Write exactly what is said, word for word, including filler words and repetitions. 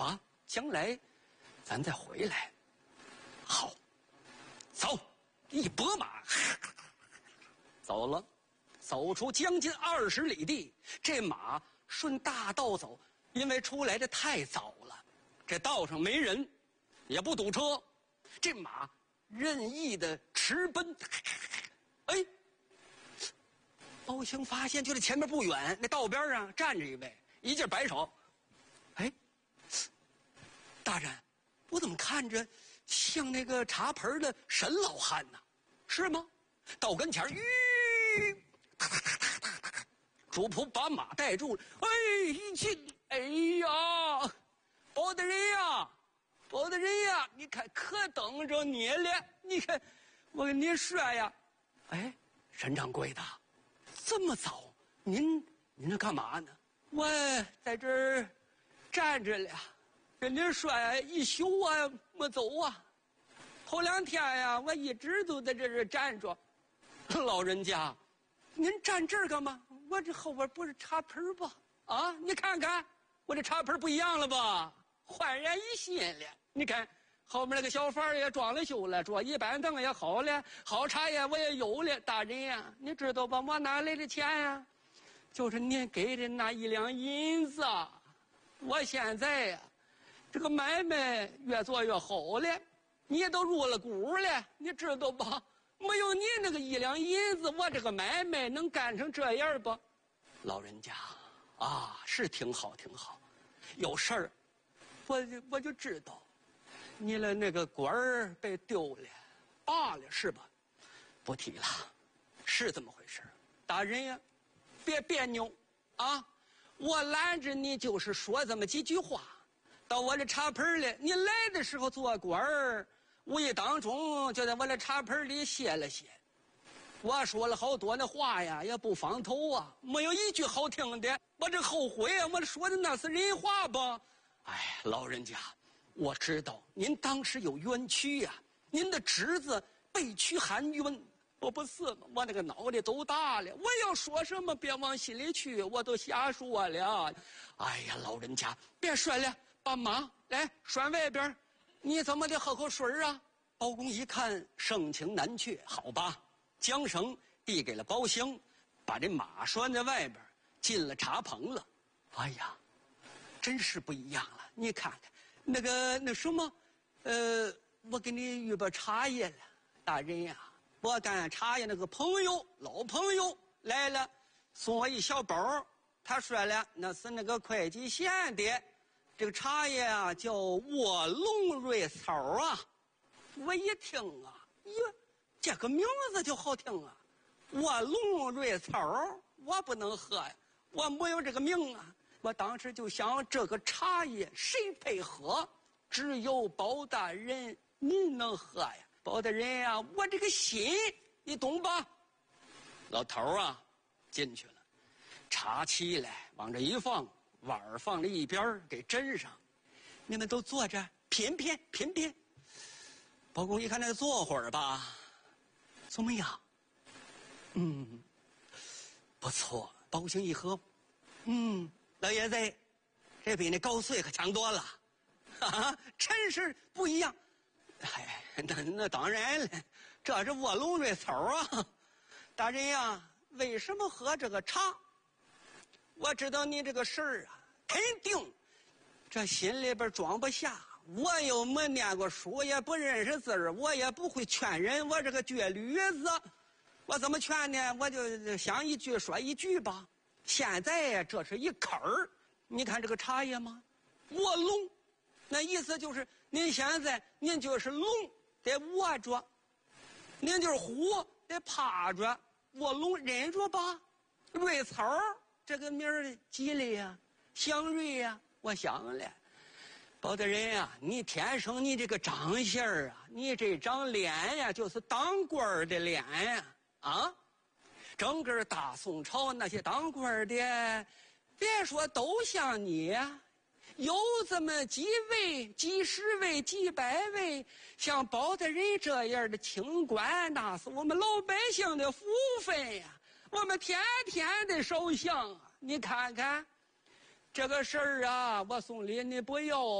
吧，将来咱再回来。好，走，一拨马，走了，走出将近二十里地，这马顺大道走，因为出来的太早了，这道上没人，也不堵车，这马任意的驰奔。哎，包兴发现就在前面不远，那道边上站着一位，一劲摆手。哎，大人，我怎么看着像那个茶盆的沈老汉呢？是吗？到跟前，吁，主仆把马带住了。哎，一进，哎呀，包大人呀，包大人呀，你看可等着你了。你看，我跟你说呀，哎，沈掌柜的，这么早，您您这干嘛呢？我在这儿站着了，跟您说呀，一宿啊没走啊。头两天呀，我一直都在这儿站着。老人家，您站这儿干嘛？我这后边不是茶盆吧？啊，你看看，我这茶盆不一样了吧？焕然一新了。你看后面那个小贩也装了修了，桌椅板凳也好了，好茶叶我也有了。大人呀，你知道吧？我哪来的钱呀？就是您给的那一两银子。我现在呀，这个买卖越做越好了，你也都入了股了，你知道吧？没有你那个一两银子，我这个买卖能干成这样不？老人家啊，是挺好挺好，有事儿，我就我就知道，你的那个官儿被丢了，罢了是吧？不提了，是这么回事。大人呀，别别扭啊！我拦着你就是说这么几句话，到我这茶盆里，你来的时候做官儿。无意当中就在我的茶盆里歇了歇，我说了好多那话呀，也不方头啊，没有一句好听的。我这后悔啊，我说的那是人话吧？哎，老人家，我知道您当时有冤屈呀、啊，您的侄子被屈含冤，我不是吗？我那个脑袋都大了，我要说什么别往心里去，我都瞎说了。哎呀，老人家别说了，把马来拴外边。你怎么得喝口水啊？包公一看盛情难却，好吧，缰绳递给了包兴，把这马拴在外边，进了茶棚了。哎呀，真是不一样了！你看看那个那什么，呃，我给你预备茶叶了，大人呀，我干茶叶那个朋友老朋友来了，送我一小包，他说了那是那个会稽县的。这个茶叶啊叫卧龙瑞草啊，我一听啊，哟，这个名字就好听啊，卧龙瑞草，我不能喝呀，我没有这个命啊。我当时就想，这个茶叶谁配喝？只有包大人您能喝呀，包大人呀、啊，我这个心你懂吧？老头啊，进去了，茶沏来往这一放。碗儿放在一边给斟上，你们都坐着品品品品。包公一看那坐会儿吧，怎么样？嗯，不错。包兴一喝，嗯，老爷子，这比那高碎可强多了，哈哈，真是不一样。哎，那那当然了，这是卧龙瑞草啊。大人呀，为什么喝这个茶？我知道你这个事儿啊，肯定这心里边装不下。我又没念过书，也不认识字儿，我也不会劝人，我这个倔驴子，我怎么劝呢？我就想一句说一句吧。现在呀，这是一坎儿。你看这个茶叶吗？卧龙，那意思就是您现在您就是龙得卧着，您就是虎得趴着，卧龙忍着吧。瑞草这个名儿吉利呀，祥瑞呀，我想了。包大人呀、啊，你天生你这个长相啊，你这张脸呀，就是当官的脸呀，啊，整个大宋朝那些当官的，别说都像你呀，有这么几位、几十位、几百位像包大人这样的清官，那是我们老百姓的福分呀。我们天天的烧香啊，你看看这个事儿啊，我送礼你不要。